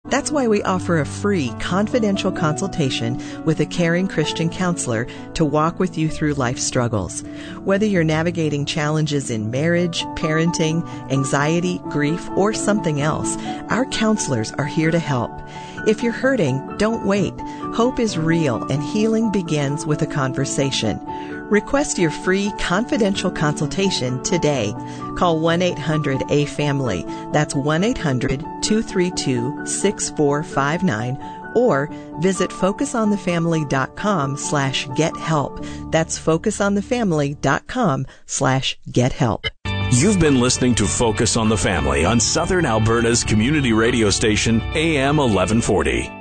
That's why we offer a free, confidential consultation with a caring Christian counselor to walk with you through life struggles. Whether you're navigating challenges in marriage, parenting, anxiety, grief, or something else, our counselors are here to help. If you're hurting, don't wait. Hope is real, and healing begins with a conversation. Request your free confidential consultation today. Call 1-800-A-FAMILY. That's 1-800-232-6459. Or visit focusonthefamily.com/gethelp. That's focusonthefamily.com/gethelp. You've been listening to Focus on the Family on Southern Alberta's community radio station, AM 1140.